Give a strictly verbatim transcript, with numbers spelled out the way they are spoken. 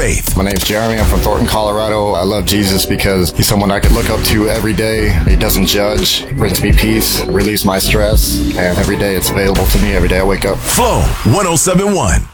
faith. My name's Jeremy. I'm from Thornton, Colorado. I love Jesus because he's someone I could look up to every day. He doesn't judge, brings me peace, relieves my stress, and every day it's available to me every day I wake up. Flow one oh seven point one.